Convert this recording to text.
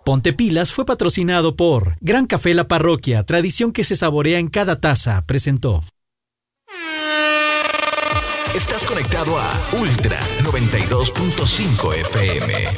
Ponte Pilas fue patrocinado por Gran Café La Parroquia, tradición que se saborea en cada taza, presentó. Estás conectado a Ultra 92.5 FM.